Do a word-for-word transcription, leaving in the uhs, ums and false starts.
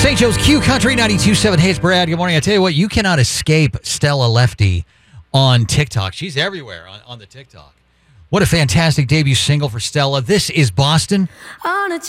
Saint Joe's Q Country ninety-two point seven. Hey, it's Brad. Good morning. I tell you what, you cannot escape Stella Lefty on TikTok. She's everywhere on, on the TikTok. What a fantastic debut single for Stella. This is Boston. On a